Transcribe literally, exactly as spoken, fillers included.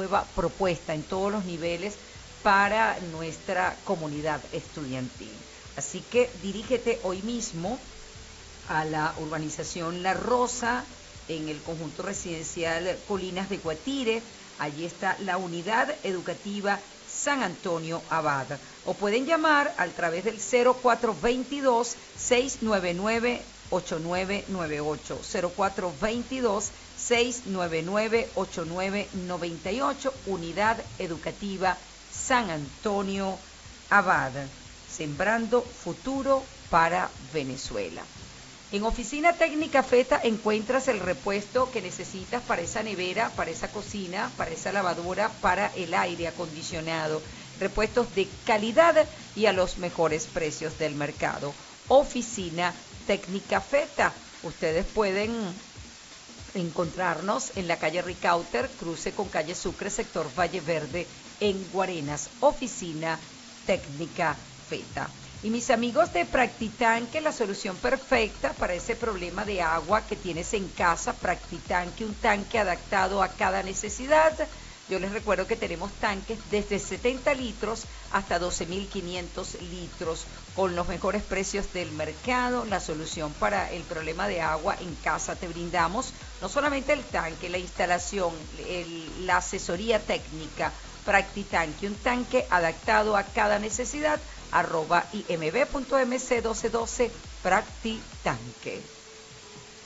nueva propuesta en todos los niveles para nuestra comunidad estudiantil. Así que dirígete hoy mismo a la urbanización La Rosa, en el conjunto residencial Colinas de Guatire. Allí está la unidad educativa San Antonio Abad. O pueden llamar a través del cero cuatro veintidós, seis nueve nueve, ocho nueve nueve ocho, cero cuatro veintidós, seis nueve nueve, ocho nueve nueve ocho, unidad educativa San Antonio Abad, sembrando futuro para Venezuela. En Oficina Técnica Feta encuentras el repuesto que necesitas para esa nevera, para esa cocina, para esa lavadora, para el aire acondicionado. Repuestos de calidad y a los mejores precios del mercado. Oficina Técnica Feta. Ustedes pueden encontrarnos en la calle Ricauter, cruce con calle Sucre, sector Valle Verde, en Guarenas. Oficina Técnica Feta. Y mis amigos de Practitanque, la solución perfecta para ese problema de agua que tienes en casa. Practitanque, un tanque adaptado a cada necesidad. Yo les recuerdo que tenemos tanques desde setenta litros hasta doce mil quinientos litros, con los mejores precios del mercado. La solución para el problema de agua en casa te brindamos no solamente el tanque, la instalación, el, la asesoría técnica. Practitanque, un tanque adaptado a cada necesidad. Arroba imb punto mc doce doce Practitanque.